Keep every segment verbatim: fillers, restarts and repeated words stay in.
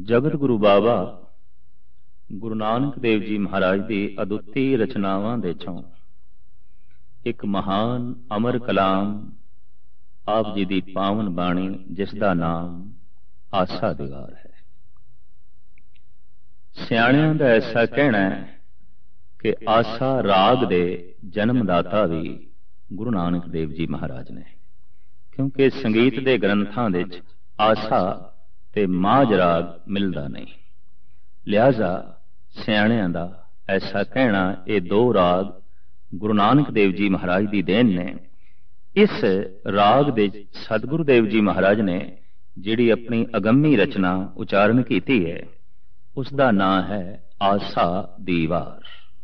ਜਗਤ ਗੁਰੂ ਬਾਬਾ ਗੁਰੂ ਨਾਨਕ ਦੇਵ ਜੀ ਮਹਾਰਾਜ ਦੀ ਅਦੁੱਤੀ ਰਚਨਾਵਾਂ ਦੇ ਚੋਂ ਇੱਕ ਮਹਾਨ ਅਮਰ ਕਲਾਮ ਆਪ ਜੀ ਦੀ ਪਾਵਨ ਬਾਣੀ, ਜਿਸ ਦਾ ਨਾਮ ਆਸਾ ਦੀਵਾਰ ਹੈ। ਸਿਆਣਿਆਂ ਦਾ ਐਸਾ ਕਹਿਣਾ ਹੈ ਕਿ ਆਸਾ ਰਾਗ ਦੇ ਜਨਮਦਾਤਾ ਵੀ ਗੁਰੂ ਨਾਨਕ ਦੇਵ ਜੀ ਮਹਾਰਾਜ ਨੇ, ਕਿਉਂਕਿ ਸੰਗੀਤ ਦੇ ਗ੍ਰੰਥਾਂ ਵਿੱਚ ਆਸਾ ਤੇ ਮਾਝ ਰਾਗ ਮਿਲਦਾ ਨਹੀਂ। ਲਿਹਾਜ਼ਾ ਸਿਆਣਿਆਂ ਦਾ ਐਸਾ ਕਹਿਣਾ ਇਹ ਦੋ ਰਾਗ ਗੁਰੂ ਨਾਨਕ ਦੇਵ ਜੀ ਮਹਾਰਾਜ ਦੀ ਦੇਣ ਨੇ। ਇਸ ਰਾਗ ਦੇ ਸਤਿਗੁਰੂ ਦੇਵ ਜੀ ਮਹਾਰਾਜ ਨੇ ਜਿਹੜੀ ਆਪਣੀ ਅਗੰਮੀ ਰਚਨਾ ਉਚਾਰਨ ਕੀਤੀ ਹੈ, ਉਸ ਦਾ ਨਾਂ ਹੈ ਆਸਾ ਦੀ ਵਾਰ।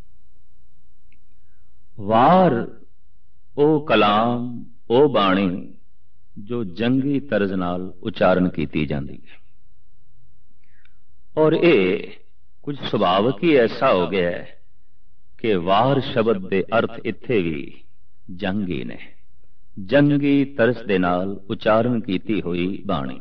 ਵਾਰ ਉਹ ਕਲਾਮ, ਉਹ ਬਾਣੀ ਜੋ ਜੰਗੀ ਤਰਜ਼ ਨਾਲ ਉਚਾਰਨ ਕੀਤੀ ਜਾਂਦੀ ਹੈ, ਔਰ ਇਹ ਕੁਝ ਸੁਭਾਵਕ ਹੀ ਐਸਾ ਹੋ ਗਿਆ ਹੈ ਕਿ ਵਾਰ ਸ਼ਬਦ ਦੇ ਅਰਥ ਇੱਥੇ ਵੀ ਜੰਗੀ ਨੇ, ਜੰਗੀ ਤਰਜ਼ ਦੇ ਨਾਲ ਉਚਾਰਨ ਕੀਤੀ ਹੋਈ ਬਾਣੀ।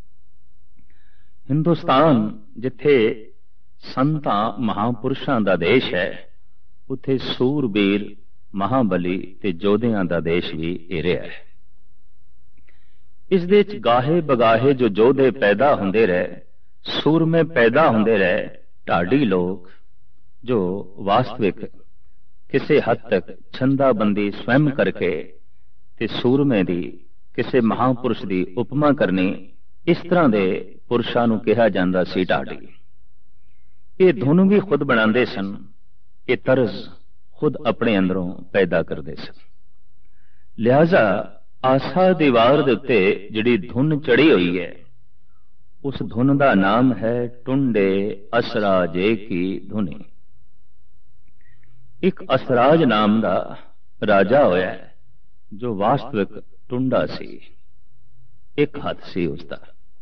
ਹਿੰਦੁਸਤਾਨ ਜਿੱਥੇ ਸੰਤਾਂ ਮਹਾਂਪੁਰਸ਼ਾਂ ਦਾ ਦੇਸ਼ ਹੈ, ਉੱਥੇ ਸੂਰਬੀਰ, ਮਹਾਬਲੀ ਤੇ ਯੋਧਿਆਂ ਦਾ ਦੇਸ਼ ਵੀ ਇਹ ਰਿਹਾ ਹੈ। ਇਸ ਦੇ ਵਿੱਚ ਗਾਹੇ ਬਗਾਹੇ ਜੋ ਯੋਧੇ ਪੈਦਾ ਹੁੰਦੇ ਰਹੇ, ਸੂਰਮੇ ਪੈਦਾ ਹੁੰਦੇ ਰਹੇ, ਢਾਡੀ ਲੋਕ ਜੋ ਵਾਸਤਵਿਕ ਕਿਸੇ ਹੱਦ ਤੱਕ ਛੰਦਾਬੰਦੀ ਸਵੈਮ ਕਰਕੇ ਤੇ ਸੂਰਮੇ ਦੀ ਕਿਸੇ ਮਹਾਂਪੁਰਸ਼ ਦੀ ਉਪਮਾ ਕਰਨੀ, ਇਸ ਤਰ੍ਹਾਂ ਦੇ ਪੁਰਸ਼ਾਂ ਨੂੰ ਕਿਹਾ ਜਾਂਦਾ ਸੀ ਢਾਡੀ। ਇਹ ਧੁਨ ਵੀ ਖੁਦ ਬਣਾਉਂਦੇ ਸਨ, ਇਹ ਤਰਜ਼ ਖੁਦ ਆਪਣੇ ਅੰਦਰੋਂ ਪੈਦਾ ਕਰਦੇ ਸਨ। ਲਿਹਾਜ਼ਾ ਆਸਾ ਦੀਵਾਰ ਦੇ ਉੱਤੇ ਜਿਹੜੀ ਧੁਨ ਚੜੀ ਹੋਈ ਹੈ, ਉਸ ਧੁਨ ਦਾ ਨਾਮ ਹੈ ਟੁੰਡੇ ਅਸਰਾਜੇ ਕੀ ਧੁਨੀ। ਇੱਕ ਅਸਰਾਜ ਨਾਮ ਦਾ ਰਾਜਾ ਹੋਇਆ ਹੈ, ਜੋ ਵਾਸਤਵਿਕ ਟੁੰਡਾ ਸੀ, ਇੱਕ ਹੱਥ ਸੀ ਉਸਦਾ,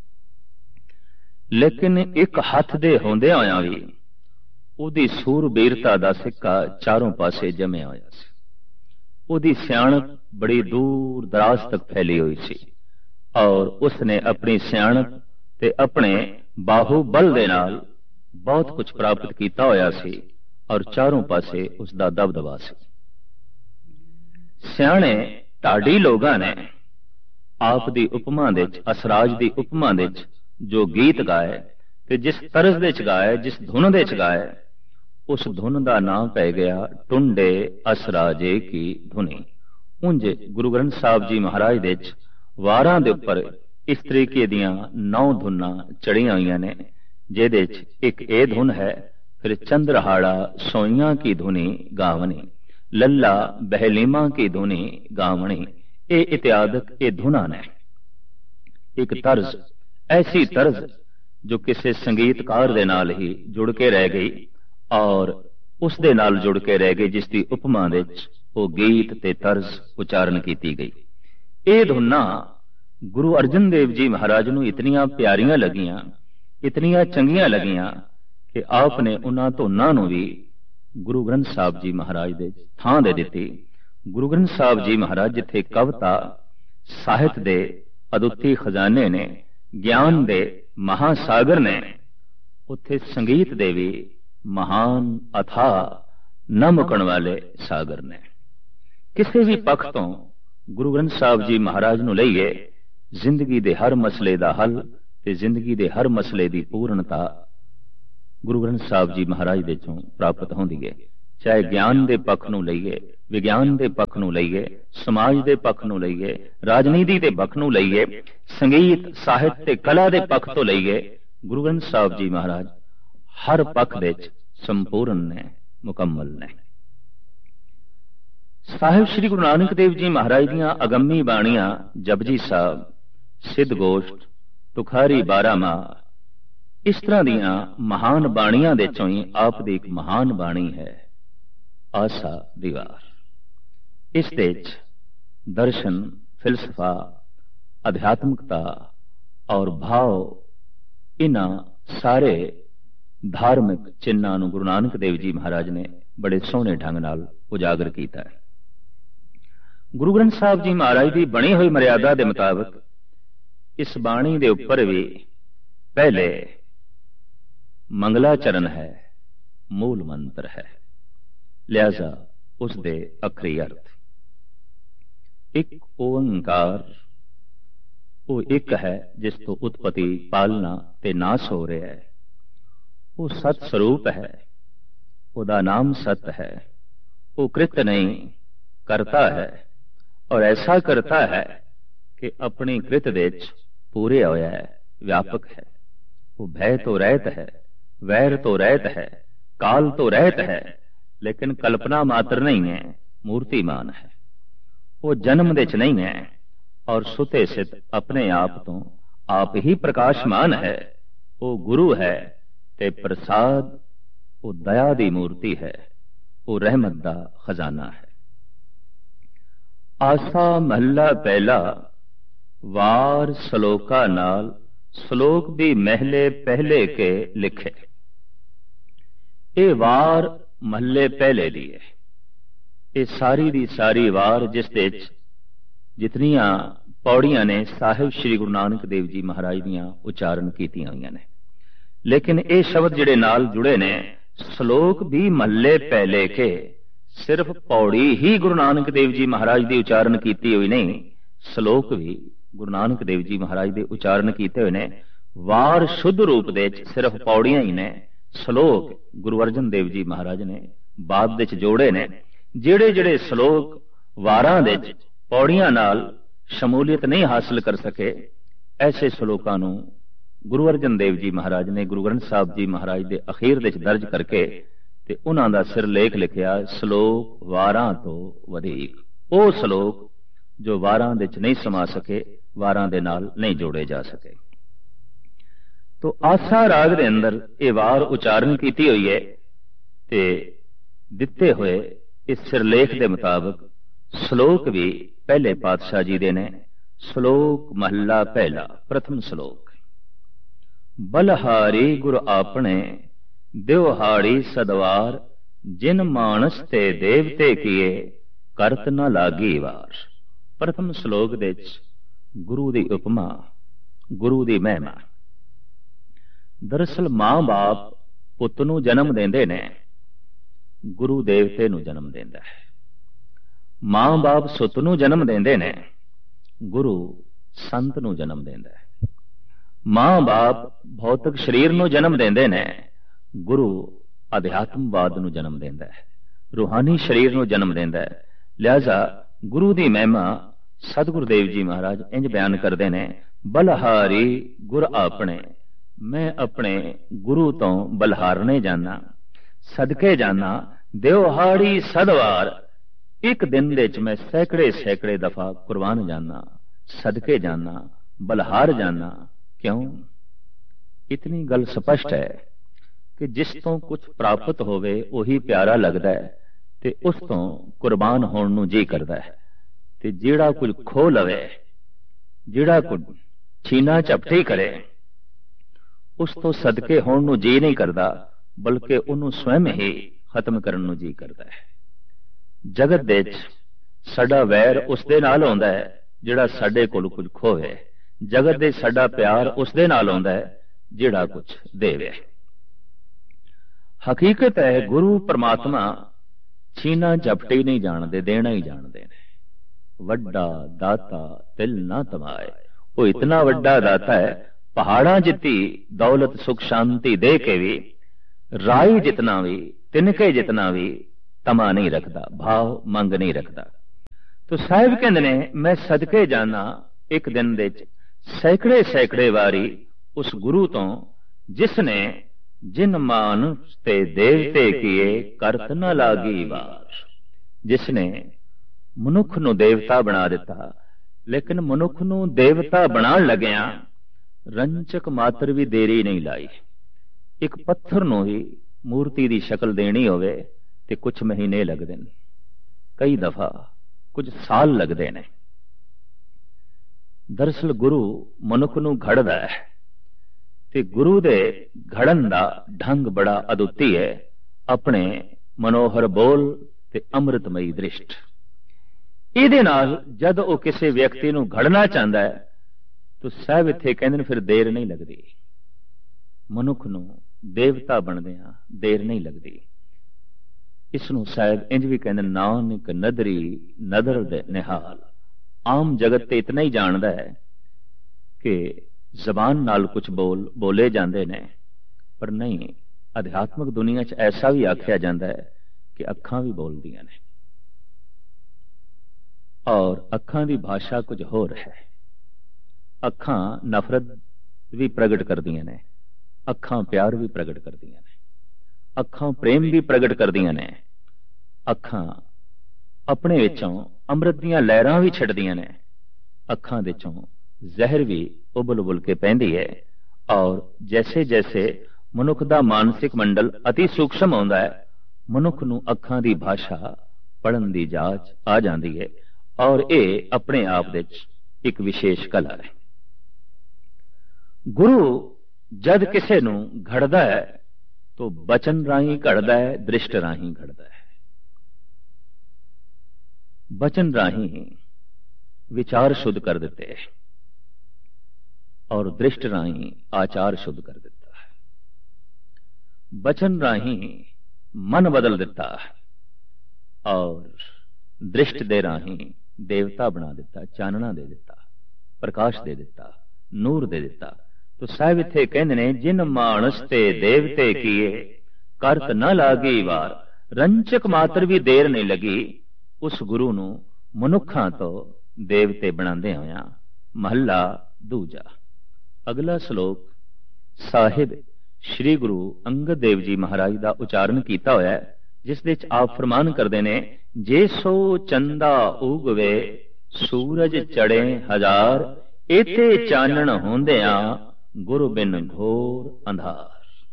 ਲੇਕਿਨ ਇੱਕ ਹੱਥ ਦੇ ਹੁੰਦਿਆਂ ਹੋਇਆਂ ਵੀ ਉਹਦੀ ਸੂਰਬੀਰਤਾ ਦਾ ਸਿੱਕਾ ਚਾਰੋਂ ਪਾਸੇ ਜਮਿਆ ਹੋਇਆ ਸੀ। ਉਹਦੀ ਸਿਆਣਪ ਬੜੀ ਦੂਰ ਦਰਾਜ਼ ਤੱਕ ਫੈਲੀ ਹੋਈ ਸੀ, ਔਰ ਉਸਨੇ ਆਪਣੀ ਸਿਆਣਪ ਤੇ ਆਪਣੇ ਬਾਹੂਬਲ ਦੇ ਨਾਲ ਬਹੁਤ ਕੁਝ ਪ੍ਰਾਪਤ ਕੀਤਾ ਹੋਇਆ ਸੀ, ਔਰ ਚਾਰੋਂ ਪਾਸੇ ਉਸ ਦਾ ਦਬਦਬਾ ਸੀ। ਸਿਆਣੇ ਢਾਡੀ ਲੋਕਾਂ ਨੇ ਆਪ ਦੀ ਉਪਮਾ ਦੇ ਵਿੱਚ, ਅਸਰਾਜ ਦੀ ਉਪਮਾ ਦੇ ਵਿੱਚ ਜੋ ਗੀਤ ਗਾਏ ਤੇ ਜਿਸ ਤਰਜ਼ ਦੇ ਚ ਗਾਏ, ਜਿਸ ਧੁਨ ਦੇ ਚ ਗਾਏ, ਉਸ ਧੁਨ ਦਾ ਨਾਮ ਪੈ ਗਿਆ ਟੁੰਡੇ ਅਸਰਾਜੇ ਕੀ ਧੁਨੀ। ਉਂਝ ਗੁਰੂ ਗ੍ਰੰਥ ਸਾਹਿਬ ਜੀ ਮਹਾਰਾਜ ਦੇ ਵਿੱਚ ਵਾਰਾਂ ਦੇ ਉੱਪਰ ਇਸ ਤਰੀਕੇ ਦੀਆਂ ਨੌ ਧੁਨਾਂ ਚੜੀਆਂ ਹੋਈਆਂ ਨੇ, ਜਿਹਦੇ ਚ ਇੱਕ ਇਹ ਧੁਨ ਹੈ, ਫਿਰ ਚੰਦਰਹਾੜਾ ਸੋਈਆਂ ਕੀ ਧੁਨੀ ਗਾਵਣੀ, ਲੱਲਾ ਬਹਿਲੀਮਾ ਕੀ ਧੁਨੀ ਗਾਵਣੀ। ਇਹ ਇਤਿਆਦਕ ਇਹ ਧੁਨਾਂ ਨੇ। ਇੱਕ ਤਰਜ਼, ਐਸੀ ਤਰਜ਼ ਜੋ ਕਿਸੇ ਸੰਗੀਤਕਾਰ ਦੇ ਨਾਲ ਹੀ ਜੁੜ ਕੇ ਰਹਿ ਗਈ, ਔਰ ਉਸ ਦੇ ਨਾਲ ਜੁੜ ਕੇ ਰਹਿ ਗਈ ਜਿਸ ਦੀ ਉਪਮਾ ਵਿੱਚ ਉਹ ਗੀਤ ਤੇ ਤਰਜ਼ ਉਚਾਰਨ ਕੀਤੀ ਗਈ। ਇਹ ਧੁਨਾਂ ਗੁਰੂ ਅਰਜਨ ਦੇਵ ਜੀ ਮਹਾਰਾਜ ਨੂੰ ਇਤਨੀਆਂ ਪਿਆਰੀਆਂ ਲੱਗੀਆਂ, ਇਤਨੀਆਂ ਚੰਗੀਆਂ ਲੱਗੀਆਂ ਕਿ ਆਪ ਨੇ ਉਹਨਾਂ ਧੁਨਾਂ ਨੂੰ ਵੀ ਗੁਰੂ ਗ੍ਰੰਥ ਸਾਹਿਬ ਜੀ ਮਹਾਰਾਜ ਦੇ ਥਾਂ ਦੇ ਦਿੱਤੀ। ਗੁਰੂ ਗ੍ਰੰਥ ਸਾਹਿਬ ਜੀ ਮਹਾਰਾਜ ਜਿੱਥੇ ਕਵਿਤਾ ਸਾਹਿਤ ਦੇ ਅਦੁੱਤੀ ਖਜ਼ਾਨੇ ਨੇ, ਗਿਆਨ ਦੇ ਮਹਾਸਾਗਰ ਨੇ, ਉੱਥੇ ਸੰਗੀਤ ਦੇ ਵੀ ਮਹਾਨ ਅਥਾਹ ਨਾ ਮੁਕਣ ਵਾਲੇ ਸਾਗਰ ਨੇ। ਕਿਸੇ ਵੀ ਪੱਖ ਤੋਂ ਗੁਰੂ ਗ੍ਰੰਥ ਸਾਹਿਬ ਜੀ ਮਹਾਰਾਜ ਨੂੰ ਲਈਏ, ਜ਼ਿੰਦਗੀ ਦੇ ਹਰ ਮਸਲੇ ਦਾ ਹੱਲ ਤੇ ਜ਼ਿੰਦਗੀ ਦੇ ਹਰ ਮਸਲੇ ਦੀ ਪੂਰਨਤਾ ਗੁਰੂ ਗ੍ਰੰਥ ਸਾਹਿਬ ਜੀ ਮਹਾਰਾਜ ਦੇ ਚੋਂ ਪ੍ਰਾਪਤ ਹੁੰਦੀ ਹੈ। ਚਾਹੇ ਗਿਆਨ ਦੇ ਪੱਖ ਨੂੰ ਲਈਏ, ਵਿਗਿਆਨ ਦੇ ਪੱਖ ਨੂੰ ਲਈਏ, ਸਮਾਜ ਦੇ ਪੱਖ ਨੂੰ ਲਈਏ, ਰਾਜਨੀਤੀ ਦੇ ਪੱਖ ਨੂੰ ਲਈਏ, ਸੰਗੀਤ ਸਾਹਿਤ ਤੇ ਕਲਾ ਦੇ ਪੱਖ ਤੋਂ ਲਈਏ, ਗੁਰੂ ਗ੍ਰੰਥ ਸਾਹਿਬ ਜੀ ਮਹਾਰਾਜ ਹਰ ਪੱਖ ਵਿੱਚ ਸੰਪੂਰਨ ਨੇ, ਮੁਕੰਮਲ ਨੇ। ਸਾਹਿਬ ਸ੍ਰੀ ਗੁਰੂ ਨਾਨਕ ਦੇਵ ਜੀ ਮਹਾਰਾਜ ਦੀਆਂ ਅਗੰਮੀ ਬਾਣੀਆਂ ਜਪਜੀ ਸਾਹਿਬ, ਸਿੱਧ ਗੋਸ਼ਟ, ਤੁਖਾਰੀ ਬਾਰਾਮਾਹ, ਇਸ ਤਰ੍ਹਾਂ ਦੀਆਂ ਮਹਾਨ ਬਾਣੀਆਂ ਦੇ ਚੋਂ ਹੀ ਆਪ ਦੀ ਇੱਕ ਮਹਾਨ ਬਾਣੀ ਹੈ ਆਸਾ ਦੀਵਾਰ। ਇਸ ਦੇ ਵਿੱਚ ਦਰਸ਼ਨ, ਫਿਲਸਫਾ, ਅਧਿਆਤਮਿਕਤਾ ਔਰ ਭਾਵ, ਇਹਨਾਂ ਸਾਰੇ ਧਾਰਮਿਕ ਚਿੰਨ੍ਹਾਂ ਨੂੰ ਗੁਰੂ ਨਾਨਕ ਦੇਵ ਜੀ ਮਹਾਰਾਜ ਨੇ ਬੜੇ ਸੋਹਣੇ ਢੰਗ ਨਾਲ ਉਜਾਗਰ ਕੀਤਾ ਹੈ। ਗੁਰੂ ਗ੍ਰੰਥ ਸਾਹਿਬ ਜੀ ਮਹਾਰਾਜ ਦੀ ਬਣੀ ਹੋਈ ਮਰਿਆਦਾ ਦੇ ਮੁਤਾਬਕ ਇਸ ਬਾਣੀ ਦੇ ਉੱਪਰ ਵੀ ਪਹਿਲੇ ਮੰਗਲਾਚਰਨ ਹੈ, ਮੂਲ ਮੰਤਰ ਹੈ। ਲਿਹਾਜ਼ਾ ਉਸ ਦੇ ਅਖਰੀ ਅਰਥ ਇੱਕ ਓੰਕਾਰ, ਉਹ ਇੱਕ ਹੈ ਜਿਸ ਤੋਂ ਉਤਪਤੀ, ਪਾਲਣਾ ਤੇ ਨਾਸ ਹੋ ਰਿਹਾ ਹੈ। ਉਹ ਸਤ ਸਰੂਪ ਹੈ, ਉਹਦਾ ਨਾਮ ਸਤ ਹੈ। ਉਹ ਕ੍ਰਿਤ ਨਹੀਂ, ਕਰਤਾ ਹੈ, ਔਰ ਐਸਾ ਕਰਤਾ ਹੈ ਕਿ ਆਪਣੀ ਕ੍ਰਿਤ ਦੇ ਵਿੱਚ ਪੂਰੇ ਹੋਇਆ ਹੈ, ਵਿਆਪਕ ਹੈ। ਉਹ ਭੈ ਤੋਂ ਰਹਿਤ ਹੈ, ਵੈਰ ਤੋਂ ਰਹਿਤ ਹੈ, ਕਾਲ ਤੋਂ ਰਹਿਤ ਹੈ, ਲੇਕਿਨ ਕਲਪਨਾ ਮਾਤਰ ਨਹੀਂ ਹੈ, ਮੂਰਤੀਮਾਨ ਹੈ। ਉਹ ਜਨਮ ਦੇ ਚ ਨਹੀਂ ਹੈ, ਔਰ ਸੁਤੇ ਸਿਤ ਆਪਣੇ ਆਪ ਤੋਂ ਆਪ ਹੀ ਪ੍ਰਕਾਸ਼ਮਾਨ ਹੈ। ਉਹ ਗੁਰੂ ਹੈ ਤੇ ਪ੍ਰਸਾਦ, ਉਹ ਦਇਆ ਦੀ ਮੂਰਤੀ ਹੈ, ਉਹ ਰਹਿਮਤ ਦਾ ਖਜ਼ਾਨਾ ਹੈ। ਆਸਾ ਮਹੱਲਾ ਪਹਿਲਾ, ਵਾਰ ਸਲੋਕਾ ਨਾਲ, ਸਲੋਕ ਦੀ ਮਹਿਲੇ ਪਹਿਲੇ ਕੇ ਲਿਖੇ। ਇਹ ਵਾਰ ਮਹੱਲੇ ਪਹਿਲੇ ਦੀ ਹੈ। ਇਹ ਸਾਰੀ ਦੀ ਸਾਰੀ ਵਾਰ ਜਿਸ ਦੇ ਵਿੱਚ ਜਿਤਨੀਆਂ ਪੌੜੀਆਂ ਨੇ ਸਾਹਿਬ ਸ੍ਰੀ ਗੁਰੂ ਨਾਨਕ ਦੇਵ ਜੀ ਮਹਾਰਾਜ ਦੀਆਂ ਉਚਾਰਨ ਕੀਤੀਆਂ ਹੋਈਆਂ ਨੇ, ਲੇਕਿਨ ਇਹ ਸ਼ਬਦ ਜਿਹੜੇ ਨਾਲ ਜੁੜੇ ਨੇ, ਸਲੋਕ ਵੀ ਮਹੱਲੇ ਪਹਿਲੇ ਕੇ, ਸਿਰਫ ਪੌੜੀ ਹੀ ਗੁਰੂ ਨਾਨਕ ਦੇਵ ਜੀ ਮਹਾਰਾਜ ਦੀ ਉਚਾਰਨ ਕੀਤੀ ਹੋਈ ਨਹੀਂ, ਸਲੋਕ ਵੀ ਗੁਰੂ ਨਾਨਕ ਦੇਵ ਜੀ ਮਹਾਰਾਜ ਦੇ ਉਚਾਰਨ ਕੀਤੇ ਹੋਏ ਨੇ। ਵਾਰ ਸ਼ੁੱਧ ਰੂਪ ਦੇ ਵਿੱਚ ਸਿਰਫ ਪੌੜੀਆਂ ਹੀ ਨੇ, ਸਲੋਕ ਗੁਰੂ ਅਰਜਨ ਦੇਵ ਜੀ ਮਹਾਰਾਜ ਨੇ ਬਾਅਦ ਵਿੱਚ ਜੋੜੇ ਨੇ। ਜਿਹੜੇ ਜਿਹੜੇ ਸਲੋਕ ਵਾਰਾਂ ਦੇ ਵਿੱਚ ਪੌੜੀਆਂ ਨਾਲ ਸ਼ਮੂਲੀਅਤ ਨਹੀਂ ਹਾਸਲ ਕਰ ਸਕੇ, ਐਸੇ ਸਲੋਕਾਂ ਨੂੰ ਗੁਰੂ ਅਰਜਨ ਦੇਵ ਜੀ ਮਹਾਰਾਜ ਨੇ ਗੁਰੂ ਗ੍ਰੰਥ ਸਾਹਿਬ ਜੀ ਮਹਾਰਾਜ ਦੇ ਅਖੀਰ ਦੇ ਵਿੱਚ ਦਰਜ ਕਰਕੇ ਤੇ ਉਹਨਾਂ ਦਾ ਸਿਰਲੇਖ ਲਿਖਿਆ, ਸਲੋਕ ਵਾਰਾਂ ਤੋਂ ਵਧੇਕ। ਉਹ ਸਲੋਕ ਜੋ ਵਾਰਾਂ ਦੇ ਵਿੱਚ ਨਹੀਂ ਸਮਾ ਸਕੇ, ਵਾਰਾਂ ਦੇ ਨਾਲ ਨਹੀਂ ਜੋੜੇ ਜਾ ਸਕੇ। ਤੋ ਆਸਾ ਰਾਗ ਦੇ ਅੰਦਰ ਇਹ ਵਾਰ ਉਚਾਰਨ ਕੀਤੀ ਹੋਈ ਹੈ ਤੇ ਦਿੱਤੇ ਹੋਏ ਇਸ ਸਿਰਲੇਖ ਦੇ ਮੁਤਾਬਕ ਸਲੋਕ ਵੀ ਪਹਿਲੇ ਪਾਤਸ਼ਾਹ ਜੀ ਦੇ ਨੇ। ਸਲੋਕ ਮਹੱਲਾ ਪਹਿਲਾ, ਪ੍ਰਥਮ ਸਲੋਕ। ਬਲਹਾਰੀ ਗੁਰ ਆਪਣੇ, ਦਿਵਹਾੜੀ ਸਦਵਾਰ, ਜਿਨ ਮਾਨਸ ਤੇ ਦੇਵਤੇ ਕੀਏ, ਕਰਤ ਨਾ ਲਾਗੀ ਵਾਰ। ਪ੍ਰਥਮ ਸਲੋਕ ਦੇ ਵਿੱਚ ਗੁਰੂ ਦੀ ਉਪਮਾ, ਗੁਰੂ ਦੀ ਮਹਿਮਾ। ਦਰਅਸਲ ਮਾਂ ਬਾਪ ਪੁੱਤ ਨੂੰ ਜਨਮ ਦਿੰਦੇ ਨੇ, ਗੁਰੂ ਦੇਵਤੇ ਨੂੰ ਜਨਮ ਦਿੰਦਾ ਹੈ। ਮਾਂ ਬਾਪ ਸੁੱਤ ਨੂੰ ਜਨਮ ਦਿੰਦੇ ਨੇ, ਗੁਰੂ ਸੰਤ ਨੂੰ ਜਨਮ ਦਿੰਦਾ ਹੈ। ਮਾਂ ਬਾਪ ਭੌਤਿਕ ਸਰੀਰ ਨੂੰ ਜਨਮ ਦਿੰਦੇ ਨੇ, ਗੁਰੂ ਅਧਿਆਤਮਵਾਦ ਨੂੰ ਜਨਮ ਦਿੰਦਾ ਹੈ, ਰੂਹਾਨੀ ਸਰੀਰ ਨੂੰ ਜਨਮ ਦਿੰਦਾ ਹੈ। ਲਿਹਾਜ਼ਾ ਗੁਰੂ ਦੀ ਮਹਿਮਾ ਸਤਿਗੁਰੂ ਦੇਵ ਜੀ ਮਹਾਰਾਜ ਇੰਜ ਬਿਆਨ ਕਰਦੇ ਨੇ, ਬਲਹਾਰੀ ਗੁਰ ਆਪਣੇ, ਮੈਂ ਆਪਣੇ ਗੁਰੂ ਤੋਂ ਬਲਹਾਰਨੇ ਜਾਣਾ, ਸਦਕੇ ਜਾਣਾ। ਦਿਵਹਾੜੀ ਸਦਵਾਰ, ਇੱਕ ਦਿਨ ਦੇ ਵਿੱਚ ਮੈਂ ਸੈਂਕੜੇ ਸੈਂਕੜੇ ਦਫਾ ਕੁਰਬਾਨ ਜਾਣਾ, ਸਦਕੇ ਜਾਣਾ, ਬਲਹਾਰ ਜਾਣਾ। ਕਿਉਂ? ਇਤਨੀ ਗੱਲ ਸਪਸ਼ਟ ਹੈ ਕਿ ਜਿਸ ਤੋਂ ਕੁਝ ਪ੍ਰਾਪਤ ਹੋਵੇ ਉਹੀ ਪਿਆਰਾ ਲੱਗਦਾ ਹੈ ਤੇ ਉਸ ਤੋਂ ਕੁਰਬਾਨ ਹੋਣ ਨੂੰ ਜੀ ਕਰਦਾ ਹੈ। ਤੇ ਜਿਹੜਾ ਕੁਝ ਖੋ ਲਵੇ, ਜਿਹੜਾ ਕੁਝ ਛੀਨਾ ਝਪਟੀ ਕਰੇ, ਉਸ ਤੋਂ ਸਦਕੇ ਹੋਣ ਨੂੰ ਜੀ ਨਹੀਂ ਕਰਦਾ, ਬਲਕਿ ਉਹਨੂੰ ਸਵੈਮ ਹੀ ਖਤਮ ਕਰਨ ਨੂੰ ਜੀ ਕਰਦਾ ਹੈ। ਜਗਤ ਦੇ ਵਿੱਚ ਸਾਡਾ ਵੈਰ ਉਸ ਦੇ ਨਾਲ ਆਉਂਦਾ ਹੈ ਜਿਹੜਾ ਸਾਡੇ ਕੋਲ ਕੁਝ ਖੋਵੇ। ਜਗਤ ਦੇ ਸਾਡਾ ਪਿਆਰ ਉਸ ਦੇ ਨਾਲ ਆਉਂਦਾ ਹੈ ਜਿਹੜਾ ਕੁਝ ਦੇਵੇ। ਹਕੀਕਤ ਹੈ ਗੁਰੂ ਪਰਮਾਤਮਾ ਛੀਨਾ ਝਪਟੀ ਨਹੀਂ ਜਾਣਦੇ, ਦੇਣਾ ਹੀ ਜਾਣਦੇ ਨੇ। ਵੱਡਾ ਦਾਤਾ ਤਿਲ ਨਾ ਤਮਾਏ, ਉਹ ਇਤਨਾ ਵੱਡਾ ਦਾਤਾ ਹੈ, ਪਹਾੜਾਂ ਜਿੱਤੀ ਦੌਲਤ ਸੁਖ ਸ਼ਾਂਤੀ ਦੇ ਕੇ ਵੀ, ਰਾਈ ਜਿਤਨਾ ਵੀ, ਤਿਨਕੇ ਜਿਤਨਾ ਵੀ ਤਮਾ ਨਹੀਂ ਰੱਖਦਾ, ਭਾਵ ਮੰਗ ਨਹੀਂ ਰੱਖਦਾ। ਤੋ ਸਾਹਿਬ ਕਹਿੰਦੇ ਨੇ ਮੈਂ ਸਦਕੇ ਜਾਣਾ ਇੱਕ ਦਿਨ ਦੇ ਵਿੱਚ ਸੈਂਕੜੇ ਸੈਂਕੜੇ ਵਾਰੀ ਉਸ ਗੁਰੂ ਤੋਂ ਜਿਸ ਨੇ ਜਿਨ ਮਾਨੁਸ ਤੇ ਦੇਵਤੇ ਕੀਏ, ਕਰਤ ਨਾ ਲਾਗੀ ਵਾਰ। ਜਿਸ ਨੇ ਮਨੁੱਖ ਨੂੰ ਦੇਵਤਾ ਬਣਾ ਦਿੱਤਾ, ਲੇਕਿਨ ਮਨੁੱਖ ਨੂੰ ਦੇਵਤਾ ਬਣਾਉਣ ਲੱਗਿਆ ਰੰਚਕ ਮਾਤਰ ਵੀ ਦੇਰੀ ਨਹੀਂ ਲਾਈ। ਇੱਕ ਪੱਥਰ ਨੂੰ ਹੀ ਮੂਰਤੀ ਦੀ ਸ਼ਕਲ ਦੇਣੀ ਹੋਵੇ ਤੇ ਕੁਝ ਮਹੀਨੇ ਲੱਗਦੇ ਨੇ, ਕਈ ਦਫਾ ਕੁਝ ਸਾਲ ਲੱਗਦੇ ਨੇ। ਦਰਅਸਲ ਗੁਰੂ ਮਨੁੱਖ ਨੂੰ ਘੜਦਾ ਹੈ ਤੇ ਗੁਰੂ ਦੇ ਘੜਨ ਦਾ ਢੰਗ ਬੜਾ ਅਦੁੱਤੀ ਹੈ। ਆਪਣੇ ਮਨੋਹਰ ਬੋਲ ਤੇ ਅੰਮ੍ਰਿਤਮਈ ਦ੍ਰਿਸ਼ਟ, ਇਹਦੇ ਨਾਲ ਜਦ ਉਹ ਕਿਸੇ ਵਿਅਕਤੀ ਨੂੰ ਘੜਨਾ ਚਾਹੁੰਦਾ ਹੈ ਤਾਂ ਸਾਹਿਬ ਇੱਥੇ ਕਹਿੰਦੇ ਨੇ ਫਿਰ ਦੇਰ ਨਹੀਂ ਲੱਗਦੀ। ਮਨੁੱਖ ਨੂੰ ਦੇਵਤਾ ਬਣਦਿਆਂ ਦੇਰ ਨਹੀਂ ਲੱਗਦੀ। ਇਸ ਨੂੰ ਸ਼ਾਇਦ ਇੰਜ ਵੀ ਕਹਿੰਦੇ, ਨਾਨਕ ਨਦਰੀ ਨਦਰ ਦੇ ਨਿਹਾਲ। ਆਮ ਜਗਤ ਤੇ ਇਤਨਾ ਹੀ ਜਾਣਦਾ ਹੈ ਕਿ ਜ਼ਬਾਨ ਨਾਲ ਕੁਝ ਬੋਲ ਬੋਲੇ ਜਾਂਦੇ ਨੇ, ਪਰ ਨਹੀਂ, ਅਧਿਆਤਮਿਕ ਦੁਨੀਆ 'ਚ ਐਸਾ ਵੀ ਆਖਿਆ ਜਾਂਦਾ ਹੈ ਕਿ ਅੱਖਾਂ ਵੀ ਬੋਲਦੀਆਂ ਨੇ, ਔਰ ਅੱਖਾਂ ਦੀ ਭਾਸ਼ਾ ਕੁਝ ਹੋਰ ਹੈ। ਅੱਖਾਂ ਨਫ਼ਰਤ ਵੀ ਪ੍ਰਗਟ ਕਰਦੀਆਂ ਨੇ, ਅੱਖਾਂ ਪਿਆਰ ਵੀ ਪ੍ਰਗਟ ਕਰਦੀਆਂ ਨੇ, ਅੱਖਾਂ ਪ੍ਰੇਮ ਵੀ ਪ੍ਰਗਟ ਕਰਦੀਆਂ ਨੇ, ਅੱਖਾਂ ਆਪਣੇ ਵਿੱਚੋਂ ਅੰਮ੍ਰਿਤ ਦੀਆਂ ਲਹਿਰਾਂ ਵੀ ਛੱਡਦੀਆਂ ਨੇ, ਅੱਖਾਂ ਦੇ ਵਿੱਚੋਂ ਜ਼ਹਿਰ ਵੀ ਉਬਲ ਉਬਲ ਕੇ ਪੈਂਦੀ ਹੈ। ਔਰ ਜੈਸੇ ਜੈਸੇ ਮਨੁੱਖ ਦਾ ਮਾਨਸਿਕ ਮੰਡਲ ਅਤੀ ਸੂਖਸ਼ਮ ਆਉਂਦਾ ਹੈ, ਮਨੁੱਖ ਨੂੰ ਅੱਖਾਂ ਦੀ ਭਾਸ਼ਾ ਪੜ੍ਹਨ ਦੀ ਜਾਚ ਆ ਜਾਂਦੀ ਹੈ, ਔਰ ਇਹ ਆਪਣੇ ਆਪ ਵਿੱਚ ਇੱਕ ਵਿਸ਼ੇਸ਼ ਕਲਾ ਹੈ। ਗੁਰੂ ਜਦ ਕਿਸੇ ਨੂੰ ਘੜਦਾ ਹੈ ਤਾਂ ਬਚਨ ਰਾਹੀਂ ਘੜਦਾ ਹੈ, ਦ੍ਰਿਸ਼ਟ ਰਾਹੀਂ ਘੜਦਾ ਹੈ। ਬਚਨ ਰਾਹੀਂ ਵਿਚਾਰ ਸ਼ੁੱਧ ਕਰ ਦਿੱਤੇ ਹੈ, ਔਰ ਦ੍ਰਿਸ਼ਟ ਰਾਹੀਂ ਆਚਾਰ ਸ਼ੁੱਧ ਕਰ ਦਿੱਤਾ ਹੈ। ਬਚਨ ਰਾਹੀਂ ਮਨ ਬਦਲ ਦਿੱਤਾ ਹੈ, ਔਰ ਦ੍ਰਿਸ਼ਟ ਦੇ ਰਾਹੀਂ ਦੇਵਤਾ ਬਣਾ ਦਿੱਤਾ, ਚਾਨਣਾ ਦੇ ਦਿੱਤਾ, ਪ੍ਰਕਾਸ਼ ਦੇ ਦਿੱਤਾ, ਨੂਰ ਦੇ ਦਿੱਤਾ। ਤੋ ਸਾਹਿਬ ਇੱਥੇ ਕਹਿੰਦੇ ਨੇ, ਜਿਨ ਮਾਨਸ ਤੇ ਦੇਵਤੇ ਕੀਏ ਕਰਤ ਨਾ ਲਾਗੀ ਵਾਰ। ਰੰਚਕ ਮਾਤਰ ਵੀ ਦੇਰ ਨਹੀਂ ਲੱਗੀ ਉਸ ਗੁਰੂ ਨੂੰ ਮਨੁੱਖਾਂ ਤੋਂ ਦੇਵਤੇ ਬਣਾਉਂਦੇ ਹੋਇਆਂ। ਮਹੱਲਾ ਦੂਜਾ। ਅਗਲਾ ਸ਼ਲੋਕ ਸਾਹਿਬ ਸ੍ਰੀ ਗੁਰੂ ਅੰਗਦ ਦੇਵ ਜੀ ਮਹਾਰਾਜ ਦਾ ਉਚਾਰਨ ਕੀਤਾ ਹੋਇਆ ਹੈ, ਜਿਸ ਵਿੱਚ ਆਪ ਫਰਮਾਨ ਕਰਦੇ ਨੇ, ਜੇ ਸੋ ਚੰਦਾ ਉਗਵੇ ਸੂਰਜ ਚੜੇ ਹਜ਼ਾਰ, ਇਥੇ ਚਾਨਣ ਹੁੰਦਿਆਂ ਗੁਰੂ ਬਿਨ ਘੋਰ ਅੰਧਾਰ।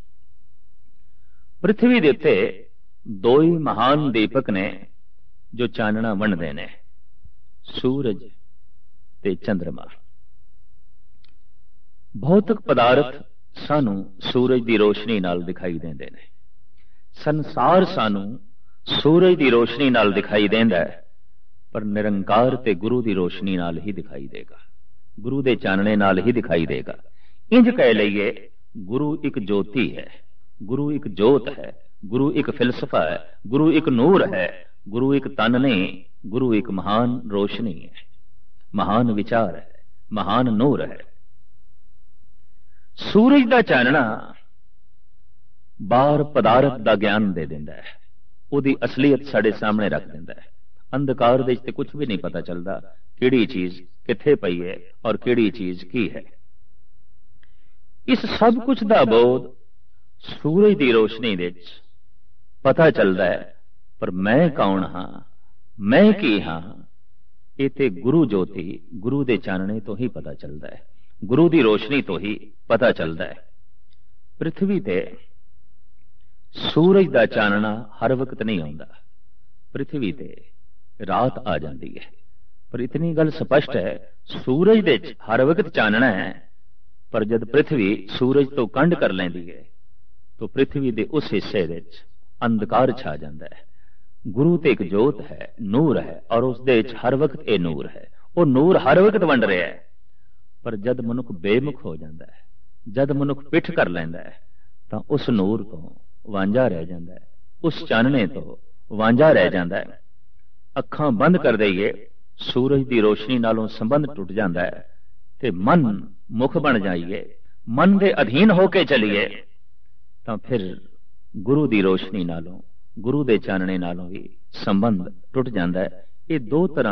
ਪ੍ਰਿਥਵੀ ਦੇ ਉੱਤੇ ਦੋ ਹੀ ਮਹਾਨ ਦੀਪਕ ਨੇ ਜੋ ਚਾਨਣਾ ਵੰਡਦੇ ਨੇ, ਸੂਰਜ ਤੇ ਚੰਦਰਮਾ। ਭੌਤਿਕ ਪਦਾਰਥ ਸਾਨੂੰ ਸੂਰਜ ਦੀ ਰੋਸ਼ਨੀ ਨਾਲ ਦਿਖਾਈ ਦਿੰਦੇ ਨੇ, ਸੰਸਾਰ ਸਾਨੂੰ ਸੂਰਜ ਦੀ ਰੋਸ਼ਨੀ ਨਾਲ ਦਿਖਾਈ ਦਿੰਦਾ ਹੈ, ਪਰ ਨਿਰੰਕਾਰ ਤੇ ਗੁਰੂ ਦੀ ਰੋਸ਼ਨੀ ਨਾਲ ਹੀ ਦਿਖਾਈ ਦੇਗਾ, ਗੁਰੂ ਦੇ ਚਾਨਣੇ ਨਾਲ ਹੀ ਦਿਖਾਈ ਦੇਗਾ। ਇੰਜ ਕਹਿ ਲਈਏ, ਗੁਰੂ ਇੱਕ ਜੋਤੀ ਹੈ, ਗੁਰੂ ਇੱਕ ਜੋਤ ਹੈ, ਗੁਰੂ ਇੱਕ ਫਿਲਸਫਾ ਹੈ, ਗੁਰੂ ਇੱਕ ਨੂਰ ਹੈ, ਗੁਰੂ ਇੱਕ ਤਨ ਨਹੀਂ, ਗੁਰੂ ਇੱਕ ਮਹਾਨ ਰੋਸ਼ਨੀ ਹੈ, ਮਹਾਨ ਵਿਚਾਰ ਹੈ, ਮਹਾਨ ਨੂਰ ਹੈ। ਸੂਰਜ ਦਾ ਚਾਨਣਾ ਬਾਹਰ ਪਦਾਰਥ ਦਾ ਗਿਆਨ ਦੇ ਦਿੰਦਾ ਹੈ, ਉਹਦੀ ਅਸਲੀਅਤ ਸਾਡੇ ਸਾਹਮਣੇ ਰੱਖ ਦਿੰਦਾ ਹੈ। ਅੰਧਕਾਰ ਦੇ ਵਿੱਚ ਤੇ ਕੁਝ ਵੀ ਨਹੀਂ ਪਤਾ ਚੱਲਦਾ, ਕਿਹੜੀ ਚੀਜ਼ ਕਿੱਥੇ ਪਈ ਹੈ ਔਰ ਕਿਹੜੀ ਚੀਜ਼ ਕੀ ਹੈ। ਇਸ ਸਭ ਕੁਝ ਦਾ ਬੋਧ ਸੂਰਜ ਦੀ ਰੋਸ਼ਨੀ ਵਿੱਚ ਪਤਾ ਚੱਲਦਾ ਹੈ, ਪਰ ਮੈਂ ਕੌਣ ਹਾਂ, ਮੈਂ ਕੀ ਹਾਂ, ਇਹ ਤੇ ਗੁਰੂ ਜੋਤੀ, ਗੁਰੂ ਦੇ ਚਾਨਣੇ ਤੋਂ ਹੀ ਪਤਾ ਚੱਲਦਾ ਹੈ, ਗੁਰੂ ਦੀ ਰੋਸ਼ਨੀ ਤੋਂ ਹੀ ਪਤਾ ਚੱਲਦਾ ਹੈ। ਪ੍ਰਿਥਵੀ ਤੇ ਸੂਰਜ ਦਾ ਚਾਨਣਾ ਹਰ ਵਕਤ ਨਹੀਂ ਆਉਂਦਾ, ਪ੍ਰਿਥਵੀ ਤੇ ਰਾਤ ਆ ਜਾਂਦੀ ਹੈ, ਪਰ ਇਤਨੀ ਗੱਲ ਸਪਸ਼ਟ ਹੈ, ਸੂਰਜ ਦੇ ਵਿੱਚ ਹਰ ਵਕਤ ਚਾਨਣਾ ਹੈ, ਪਰ ਜਦ ਪ੍ਰਿਥਵੀ ਸੂਰਜ ਤੋਂ ਕੰਢ ਕਰ ਲੈਂਦੀ ਹੈ ਤਾਂ ਪ੍ਰਿਥਵੀ ਦੇ ਉਸ ਹਿੱਸੇ ਵਿੱਚ ਅੰਧਕਾਰ ਛਾ ਜਾਂਦਾ ਹੈ। ਗੁਰੂ ਤੇ ਇੱਕ ਜੋਤ ਹੈ, ਨੂਰ ਹੈ, ਔਰ ਉਸ ਦੇ ਵਿੱਚ ਹਰ ਵਕਤ ਇਹ ਨੂਰ ਹੈ, ਉਹ ਨੂਰ ਹਰ ਵਕਤ ਵੰਡ ਰਿਹਾ ਹੈ। ਪਰ ਜਦ ਮਨੁੱਖ ਬੇਮੁਖ ਹੋ ਜਾਂਦਾ ਹੈ, ਜਦ ਮਨੁੱਖ ਪਿੱਠ ਕਰ ਲੈਂਦਾ ਹੈ, ਤਾਂ ਉਸ ਨੂਰ ਤੋਂ ਵਾਂਝਾ ਰਹਿ ਜਾਂਦਾ ਹੈ, ਉਸ ਚਾਨਣੇ ਤੋਂ ਵਾਂਝਾ ਰਹਿ ਜਾਂਦਾ ਹੈ। ਅੱਖਾਂ ਬੰਦ ਕਰ ਦਈਏ, ਸੂਰਜ ਦੀ ਰੋਸ਼ਨੀ ਨਾਲੋਂ ਸੰਬੰਧ ਟੁੱਟ ਜਾਂਦਾ ਹੈ, ਤੇ ਮਨ ਮੁਖ ਬਣ ਜਾਈਏ, ਮਨ ਦੇ ਅਧੀਨ ਹੋ ਕੇ ਚਲੀਏ, ਤਾਂ ਫਿਰ ਗੁਰੂ ਦੀ ਰੋਸ਼ਨੀ ਨਾਲੋਂ, ਗੁਰੂ ਦੇ ਚਾਨਣੇ ਨਾਲੋਂ ਵੀ ਸੰਬੰਧ ਟੁੱਟ ਜਾਂਦਾ ਹੈ। ਇਹ ਦੋ ਤਰ੍ਹਾਂ